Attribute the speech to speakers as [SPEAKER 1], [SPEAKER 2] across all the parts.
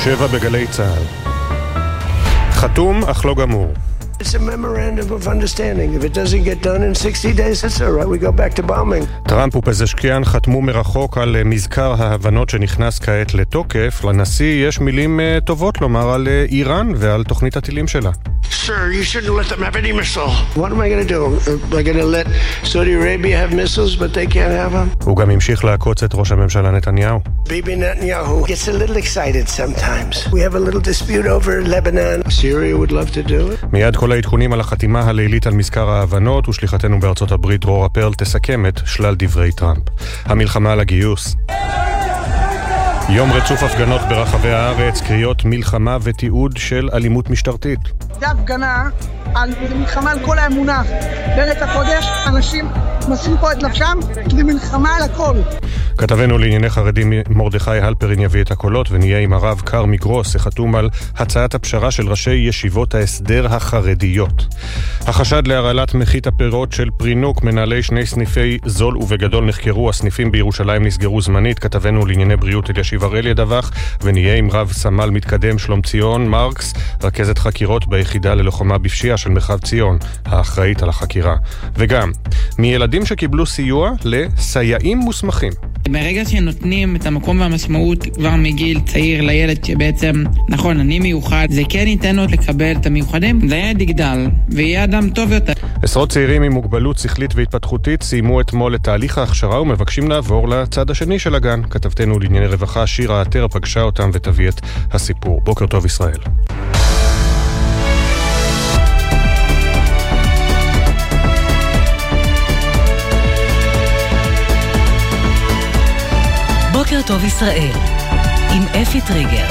[SPEAKER 1] 7 בגלי צהל. חתום אך לא גמור.
[SPEAKER 2] It's a memorandum of understanding. If it doesn't get done in 60 days, it's all right. We go back to bombing.
[SPEAKER 1] טראמפ ופזשקיאן חתמו מרחוק על מזכר ההבנות שנכנס כעת לתוקף. לנשיא יש מילים טובות לומר על איראן ועל תוכנית הטילים שלה.
[SPEAKER 2] Sir, you shouldn't let them have any missile. What am I going to do? Am I going to let Saudi Arabia have missiles, but they can't have them?
[SPEAKER 1] הוא גם המשיך לעקוץ את ראש הממשלה נתניהו.
[SPEAKER 2] Bibi Netanyahu gets a little excited sometimes. We have a little dispute over Lebanon. Syria would love to do it.
[SPEAKER 1] מיד כל העדכונים על החתימה הלילית על מזכר ההבנות, ושליחתנו בארצות הברית דרורה פרל תסכם את שלל דברי טראמפ. המלחמה על הגיוס. יום רצוף הפגנות ברחבי הארץ, קריאות מלחמה ותיעוד של אלימות משטרתית.
[SPEAKER 3] זה הפגנה זה מלחמה על כל האמונה. בארץ הקודש אנשים מוסרים פה את נפשם, זה מלחמה על הכל.
[SPEAKER 1] כתבנו לענייני חרדים מרדכי הלפרין יביא את הקולות, ונהיה עם הרב קרמי גרוס, שחתום על הצעת הפשרה של ראשי ישיבות ההסדר החרדיות. החשד להרעלת מחית הפירות של פרינוק, מנהלי שני סניפי זול ובגדול נחקרו, הסניפים בירושלים נסגרו זמנית. כתבנו לענייני בריאות אלישיב הראל ידווח, ונהיה עם רב סמל מתקדם שלום ציון מרקס, רכזת חקירות ביחידה ללוחמה בפשיעה של מרחב ציון, האחראית על החקירה. וגם מילדים שקיבלו סיוע לסייעים מוסמכים.
[SPEAKER 4] ברגע שנותנים את המקום והמשמעות כבר מגיל צעיר לילד שבעצם, נכון, אני מיוחד, זה כן ייתן לו לקבל את המיוחדים, לילד יגדל ויהיה אדם טוב יותר.
[SPEAKER 1] עשרות צעירים עם מוגבלות שכלית והתפתחותית סיימו אתמול את תהליך ההכשרה ומבקשים לעבור לצד השני של הגן. כתבתנו לענייני רווחה שירה עטר פגשה אותם ותביא את הסיפור. בוקר טוב ישראל.
[SPEAKER 5] בוקר טוב ישראל, עם אפי טריגר.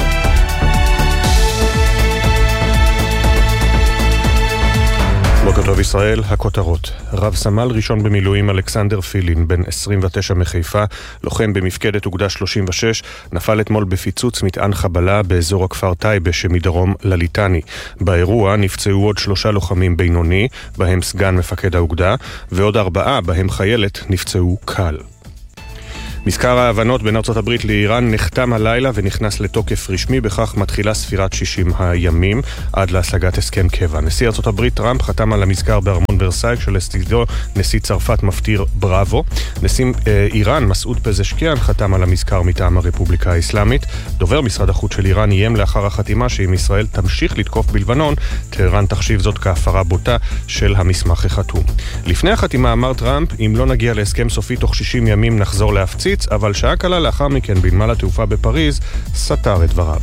[SPEAKER 1] בוקר טוב ישראל, הכותרות. רב סמל ראשון במילואים אלכסנדר פילין, בן 29 מחיפה, לוחם במפקדת אוגדה 36, נפל אתמול בפיצוץ מטען חבלה באזור הכפר טייבה שמדרום לליטני. באירוע נפצעו עוד 3 לוחמים בינוני, בהם סגן מפקד האוגדה, ועוד 4, בהם חיילת, נפצעו קל. מזכר ההבנות בין ארצות הברית לאיראן נחתם הלילה ונכנס לתוקף רשמי, בכך מתחילה ספירת 60 הימים עד להשגת הסכם קבע. נשיא ארצות הברית טראמפ חתם על המזכר בארמון ורסאי, שלצידו נשיא צרפת מפטיר בראבו. נשיא איראן מסעוד פזשקיאן חתם על המזכר מטעם הרפובליקה האסלאמית. דובר משרד החוץ של איראן איים לאחר החתימה שאם ישראל תמשיך לתקוף בלבנון, טהרן תחשיב זאת כהפרה בוטה של המסמך החתום. לפני החתימה אמר טראמפ, אם לא נגיע להסכם סופי תוך 60 ימים נחזור להפציץ, אבל שעה קלה לאחר מכן בנמל התעופה בפריז סתר את דבריו.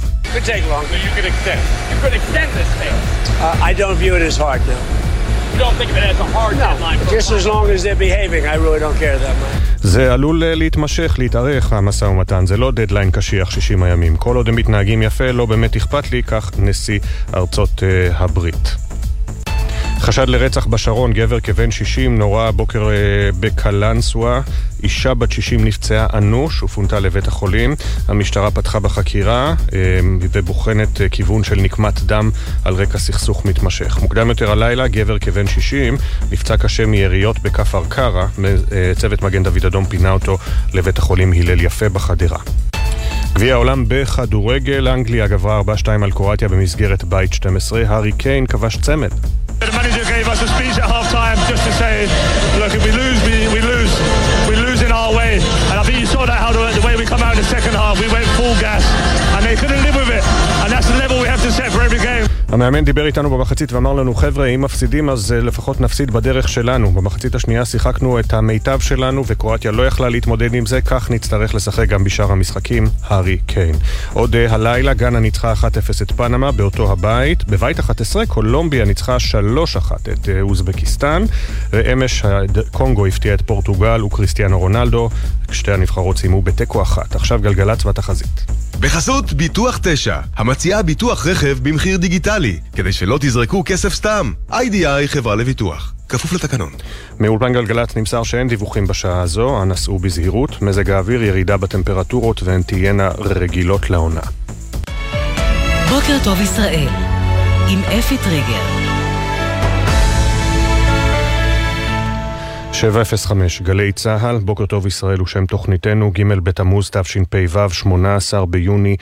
[SPEAKER 2] I don't view it as hard, though.
[SPEAKER 6] You don't think of it as a hard deadline?
[SPEAKER 2] No, just as long as they're behaving, I really don't care that much.
[SPEAKER 1] זה עלול להתמשך, להתארך המשא ומתן. זה לא דדליין קשיח 60 הימים. כל עוד הם מתנהגים יפה, לא באמת אכפת לי, כך נשיא ארצות הברית. חשד לרצח בשרון, גבר כבן 60 נורא הבוקר בקלנסווה, אישה בת 60 נפצעה אנוש ופונתה לבית החולים. המשטרה פתחה בחקירה ובוחנת כיוון של נקמת דם על רקע סכסוך מתמשך. מוקדם יותר הלילה, גבר כבן 60 נפצע קשה מיריות בכפר קרה, צוות מגן דוד אדום פינה אותו לבית החולים הלל יפה בחדרה. גביע העולם בכדורגל, אנגליה גברה 4-2 על קרואטיה במסגרת בית 12, הארי קיין כבש צמד.
[SPEAKER 7] The manager gave us a speech at half time just to say, look, if we lose, we lose in our way. And I think you saw that how the way we come out in the second half, we went full gas and they couldn't live with it. And that's the level we have to set for every game.
[SPEAKER 1] המאמן דיבר איתנו במחצית ואמר לנו, חבר'ה, אם מפסידים אז לפחות נפסיד בדרך שלנו. במחצית השנייה שיחקנו את המיטב שלנו וקרואטיה לא יכלה להתמודד עם זה, כך נצטרך לשחק גם בשאר המשחקים. הארי קיין. עוד הלילה גאנה ניצחה 1-0 את פנמה באותו הבית. בבית 11 קולומביה ניצחה 3-1 את אוזבקיסטן, ואמש קונגו הפתיע את פורטוגל וקריסטיאנו רונלדו. שתי הנבחרות סיימו בתיקו 1. עכשיו גלגלצ והתחזית.
[SPEAKER 8] בחסות ביטוח 9, המציעה ביטוח רכב במחיר דיגיטלי, כדי שלא תזרקו כסף סתם. IDI חברה לביטוח, כפוף לתקנון.
[SPEAKER 1] מאולפן גלגלצ נמסר שאין דיווחים בשעה הזו, הנסעו בזהירות, מזג האוויר ירידה בטמפרטורות והן תהיינה רגילות לעונה.
[SPEAKER 5] בוקר טוב ישראל, עם אפי טריגר.
[SPEAKER 1] 705, גלי צהל, בוקר טוב ישראל הוא שם תוכניתנו, ג' בתמוז תשפ"ו, 18 ביוני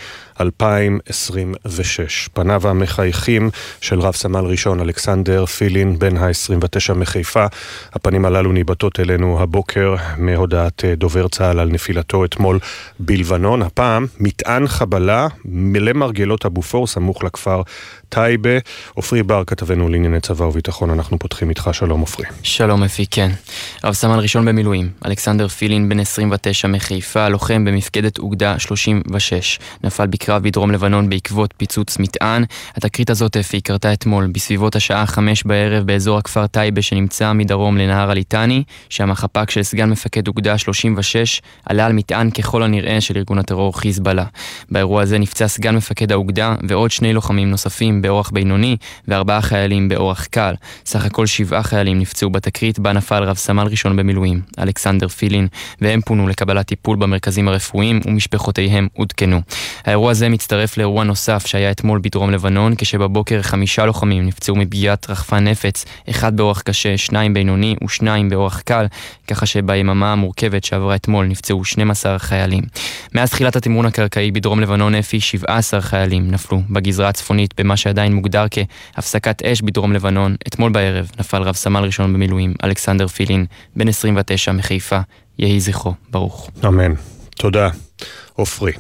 [SPEAKER 1] 2026. פניו המחייכים של רב סמל ראשון אלכסנדר פילין, בן ה-29 מחיפה. הפנים הללו ניבטות אלינו הבוקר מהודעת דובר צהל על נפילתו אתמול בלבנון. הפעם מטען חבלה למרגלות הבופור סמוך לכפר טייבה. עופרי בר, כתבנו לענייני צבא וביטחון, אנחנו פותחים איתך. שלום עופרי.
[SPEAKER 9] שלום אפי, כן. רב סמל ראשון במילואים, אלכסנדר פילין, בן 29 מחיפה, לוחם במפקדת אוגדה 36. נפל בקרב בדרום לבנון בעקבות פיצוץ מטען. התקרית הזאת אפי קרתה אתמול בסביבות השעה 5 בערב באזור הכפר טייבה שנמצא מדרום לנהר הליטני, שם החפ"ק של סגן מפקד אוגדה 36 עלה על מטען ככל הנראה של ארגון הטרור חיזבאללה. באירוע הזה נפצע סגן מפקד האוגדה ועוד 2 לוחמים נוספים באורח בינוני ו4 חיילים באורח קל. סך הכל 7 חיילים נפצעו בתקרית בה נפל רב סמל ראשון במילואים, אלכסנדר פילין, והם פונו לקבלת טיפול במרכזים הרפואיים ומשפחותיהם עודכנו. האירוע הזה מצטרף לאירוע נוסף שהיה אתמול בדרום לבנון, כשבבוקר 5 לוחמים נפצעו מפגיעת רחפן נפץ, 1 באורח קשה, 2 בינוני ו2 באורח קל, ככה שביממה המורכבת שעברה אתמול נפצעו 12 חיילים. מאז תחילת התמרון הקרקעי בדרום לבנון אפי 17 חיילים נפלו בגזרה הצפונית במה שעדיין מוגדר כהפסקת אש בדרום לבנון. אתמול בערב נפל רב סמל ראשון במילואים אלכסנדר פילין, בן 29 מחיפה. יהי זכרו ברוך.
[SPEAKER 1] אמן. תודה עופרי.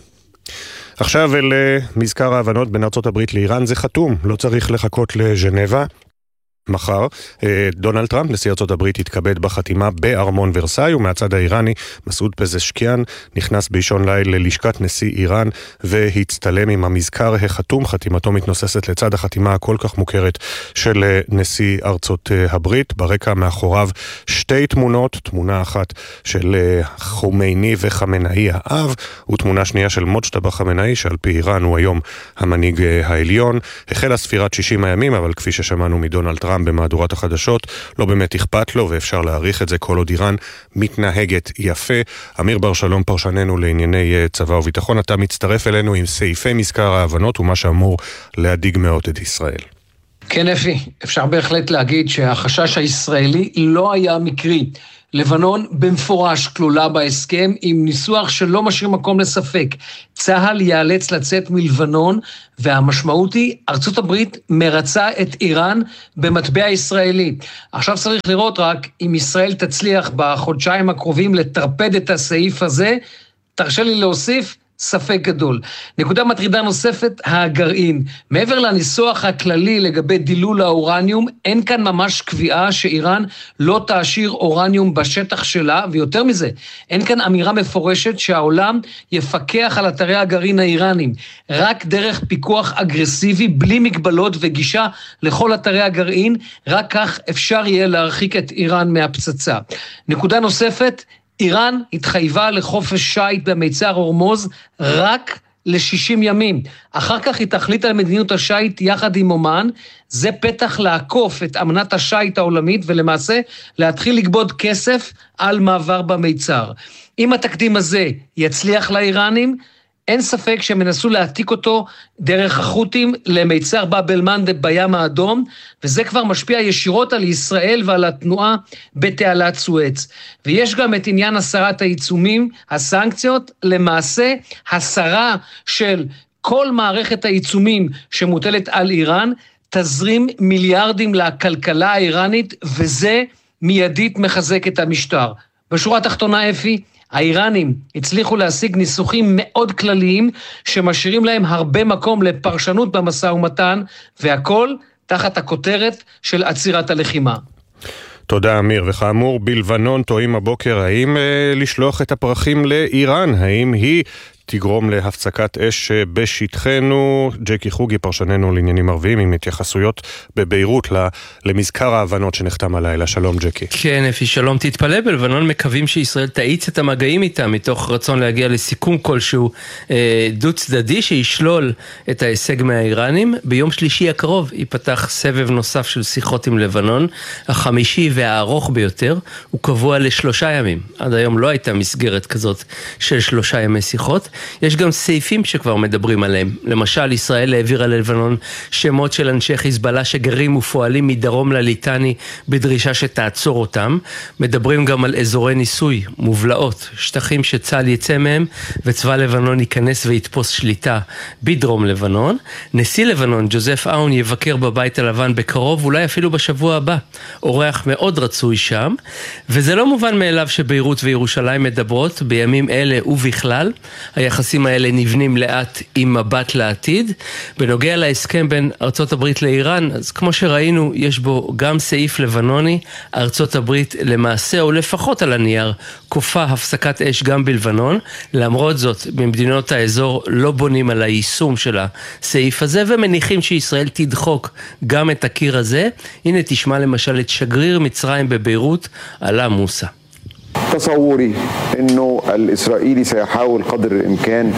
[SPEAKER 1] עכשיו אל מזכר ההבנות בין ארצות הברית לאיראן. זה חתום, לא צריך לחכות לז'נבה. מחר דונלד טראמפ, נשיא ארצות הברית, התכבד בחתימה בארמון ורסאי, ומהצד האיראני מסעוד פזשקיאן נכנס באישון ליל ללשכת נשיא איראן והצטלם עם המזכר החתום. חתימתו מתנוססת לצד החתימה הכל כך מוכרת של נשיא ארצות הברית. ברקע מאחוריו 2 תמונות, תמונה אחת של חומייני וחמנאי האב, ותמונה שנייה של מוג'טבא חמנאי, שעל פי איראן הוא היום המנהיג העליון. החלה ספירת 60 הימים, אבל כפי ששמענו מדונלד טראמפ במהדורת החדשות, לא באמת אכפת לו, ואפשר להעריך את זה כל עוד איראן מתנהגת יפה. אמיר בר שלום, פרשננו לענייני צבא וביטחון, אתה מצטרף אלינו עם סעיפי מזכר ההבנות ומה שאמור להדיג מאוד את ישראל.
[SPEAKER 10] כן אפי, אפשר בהחלט להגיד שהחשש הישראלי לא היה מקרי. לבנון במפורש כלולה בהסכם עם ניסוח שלא משאיר מקום לספק. צהל ייאלץ לצאת מלבנון, והמשמעות היא ארצות הברית מרצה את איראן במטבע ישראלי. עכשיו צריך לראות רק אם ישראל תצליח בחודשיים הקרובים לטרפד את הסעיף הזה. תרשה לי להוסיף, ספק גדול. נקודה מטרידה נוספת, הגרעין. מעבר לניסוח הכללי לגבי דילול האורניום, אין כאן ממש קביעה שאיראן לא תעשיר אורניום בשטח שלה, ויותר מזה, אין כאן אמירה מפורשת שהעולם יפקח על אתרי הגרעין האיראנים, רק דרך פיקוח אגרסיבי, בלי מגבלות וגישה לכל אתרי הגרעין, רק כך אפשר יהיה להרחיק את איראן מהפצצה. נקודה נוספת, איראן התחייבה לחופש שייט במיצר הורמוז רק ל-60 ימים. אחר כך היא תחליט על מדיניות השייט יחד עם אומן. זה פתח לעקוף את אמנת השייט העולמית ולמעשה להתחיל לגבות כסף על מעבר במיצר. אם התקדים הזה יצליח לאיראנים, אין ספק שהם ינסו להעתיק אותו דרך החות'ים למיצר באב אל-מנדב בים האדום, וזה כבר משפיע ישירות על ישראל ועל התנועה בתעלת סואץ. ויש גם את עניין הסרת העיצומים, הסנקציות, למעשה הסרה של כל מערכת העיצומים שמוטלת על איראן, תזרים מיליארדים לכלכלה האיראנית, וזה מיידית מחזק את המשטר. בשורה התחתונה אפי, האיראנים הצליחו להשיג ניסוחים מאוד כלליים שמשאירים להם הרבה מקום לפרשנות במשא ומתן, והכל תחת הכותרת של עצירת הלחימה.
[SPEAKER 1] תודה אמיר, וכאמור בלבנון טועים הבוקר האם לשלוח את הפרחים לאיראן, האם היא תגרום להפסקת אש בשטחנו. ג'קי חוגי, פרשננו לעניינים ערביים, עם התייחסויות בביירות למזכר ההבנות שנחתם הלילה. שלום ג'קי.
[SPEAKER 11] כן אפי, שלום. תתפלא, בלבנון מקווים שישראל תאיץ את המגעים איתה מתוך רצון להגיע לסיכום כלשהו דו צדדי שישלול את ההישג מהאיראנים. ביום שלישי הקרוב ייפתח סבב נוסף של שיחות עם לבנון, החמישי והארוך ביותר. הוא קבוע ל3 ימים. עד היום לא הייתה מסגרת כזאת של 3 ימי שיחות. יש גם סעיפים שכבר מדברים עליהם. למשל, ישראל העבירה ללבנון שמות של אנשי חיזבאללה שגרים ופועלים מדרום לליטני בדרישה שתעצור אותם. מדברים גם על אזורי ניסוי, מובלעות, שטחים שצה"ל יצא מהם וצבא לבנון ייכנס ויתפוס שליטה בדרום לבנון. נשיא לבנון, ג'וזף אאון, יבקר בבית הלבן בקרוב, אולי אפילו בשבוע הבא. אורח מאוד רצוי שם, וזה לא מובן מאליו שביירות וירושלים מדברות בימים אלה ובכלל. היחסים האלה נבנים לאט עם מבט לעתיד. בנוגע להסכם בין ארצות הברית לאיראן, אז כמו שראינו, יש בו גם סעיף לבנוני. ארצות הברית למעשה, או לפחות על הנייר, כופה הפסקת אש גם בלבנון. למרות זאת, במדינות האזור לא בונים על היישום של הסעיף הזה, ומניחים שישראל תדחוק גם את הקיר הזה. הנה תשמע למשל את שגריר מצרים בביירות, עלה מוסא.
[SPEAKER 12] تصوري انه الاسرائيلي سيحاول قدر الامكان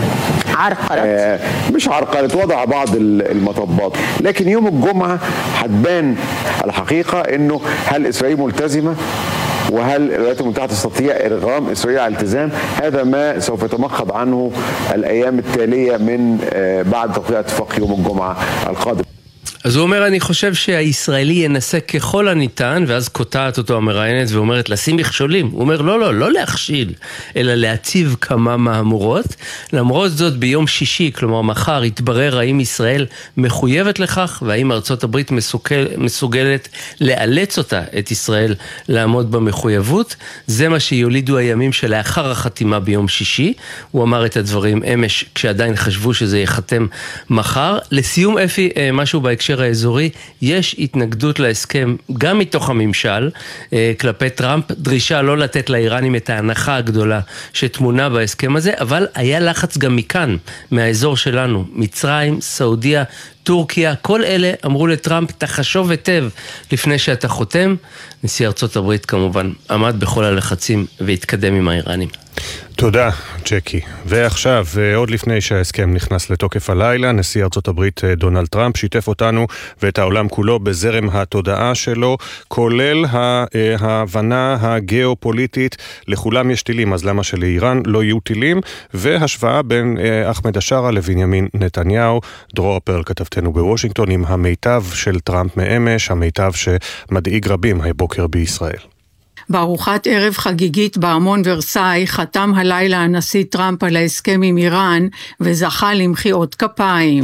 [SPEAKER 12] مش عرقلة وضع بعض المطبات، لكن يوم الجمعة هتبان الحقيقة انه هل اسرائيل ملتزمة وهل الولايات المتحدة تستطيع ارغام اسرائيل على الالتزام. هذا ما سوف يتمخض عنه الايام التالية من بعد توقيع اتفاق يوم الجمعة القادم.
[SPEAKER 11] אז הוא אומר, אני חושב שהישראלי ינסה ככל הניתן, ואז קוטעת אותו המראיינת ואומרת, לשים מכשולים. הוא אומר, לא להכשיל, אלא להציב כמה מהמורות. למרות זאת, ביום שישי, כלומר מחר, יתברר האם ישראל מחויבת לכך, והאם ארצות הברית מסוגלת לאלץ אותה, את ישראל, לעמוד במחויבות. זה מה שיולידו הימים שלאחר החתימה ביום שישי. הוא אמר את הדברים אמש, כשעדיין חשבו שזה יחתם מחר. לסיום, אפי, משהו בהקשר האזורי, יש התנגדות להסכם גם מתוך הממשל כלפי טראמפ, דרישה לא לתת לאיראנים את ההנחה הגדולה שתמונה בהסכם הזה, אבל היה לחץ גם מכאן, מהאזור שלנו, מצרים, סעודיה, טורקיה, כל אלה אמרו לטראמפ, תחשוב היטב לפני שאתה חותם. נשיא ארצות הברית כמובן עמד בכל הלחצים והתקדם עם האיראנים.
[SPEAKER 1] תודה, ג'קי. ועכשיו, עוד לפני שההסכם נכנס לתוקף הלילה, נשיא ארצות הברית דונלד טראמפ שיתף אותנו ואת העולם כולו בזרם התודעה שלו, כולל ההבנה הגיאופוליטית. לכולם יש טילים, אז למה שלאיראן לא יהיו טילים? והשוואה בין אחמד השרה לבנימין נתניהו. דרור פרל כתבתנו בוושינגטון עם המיטב של טראמפ מאמש, המיטב שמדאיג רבים הבוקר בישראל.
[SPEAKER 13] בארוחת ערב חגיגית בארמון ורסאי חתם הלילה הנשיא טראמפ על ההסכם עם איראן וזכה למחיאות כפיים.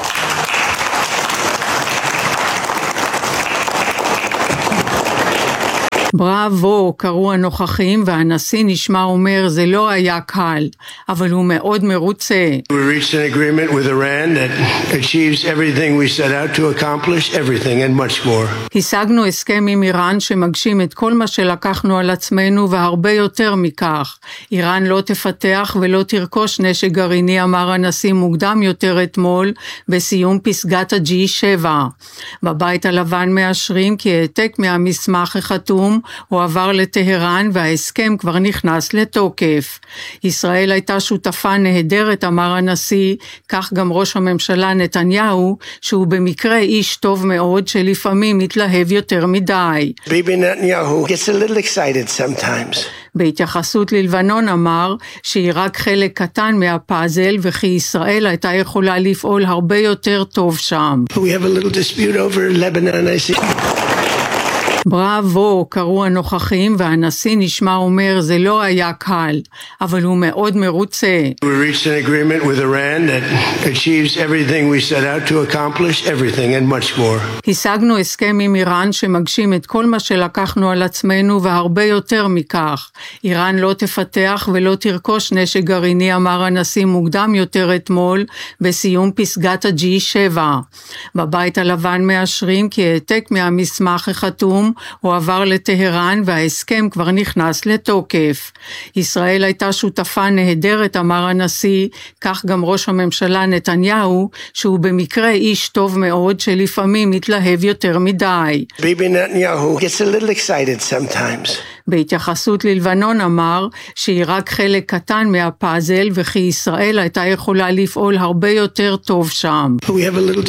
[SPEAKER 13] בראבו, קראו הנוכחים, והנשיא נשמע אומר, זה לא היה קל, אבל הוא מאוד מרוצה.
[SPEAKER 2] We reached an agreement with Iran that achieves everything we set out to accomplish, everything and much more.
[SPEAKER 13] השגנו הסכם עם איראן שמגשים את כל מה שלקחנו על עצמנו והרבה יותר מכך. איראן לא תפתח ולא תרכוש נשק גרעיני, אמר הנשיא מוקדם יותר אתמול בסיום פסגת ה-G7. בבית הלבן מאשרים כי העתק מהמסמך החתום הוא עבר לטהרן וההסכם כבר נכנס לתוקף. ישראל הייתה שותפה נהדרת, אמר הנשיא, כך גם ראש הממשלה נתניהו, שהוא במקרה איש טוב מאוד שלפעמים מתלהב יותר מדי.
[SPEAKER 2] Bibi Netanyahu gets a little excited sometimes.
[SPEAKER 13] בהתייחסות ללבנון אמר שהיא רק חלק קטן מהפאזל וכי ישראל הייתה יכולה לפעול הרבה יותר טוב שם.
[SPEAKER 2] We have a little dispute over Lebanon, I see.
[SPEAKER 13] בראבו, קראו הנוכחים, והנשיא נשמע אומר, זה לא היה קל, אבל הוא מאוד מרוצה.
[SPEAKER 2] We reached an agreement with Iran that achieves everything we set out to accomplish, everything and much more.
[SPEAKER 13] השגנו הסכם עם איראן שמגשים את כל מה שלקחנו על עצמנו והרבה יותר מכך. איראן לא תפתח ולא תרכוש נשק גרעיני, אמר הנשיא מוקדם יותר אתמול בסיום פסגת ה-G7. בבית הלבן מאשרים כי העתק מהמסמך החתום הוא עבר לטהרן וההסכם כבר נכנס לתוקף. ישראל הייתה שותפה נהדרת, אמר הנשיא, כך גם ראש הממשלה נתניהו, שהוא במקרה איש טוב מאוד שלפעמים מתלהב יותר מדי.
[SPEAKER 2] Bibi Netanyahu gets a little excited sometimes.
[SPEAKER 13] בהתייחסות ללבנון אמר שהיא רק חלק קטן מהפאזל וכי ישראל הייתה יכולה לפעול הרבה יותר טוב שם.
[SPEAKER 2] We have a little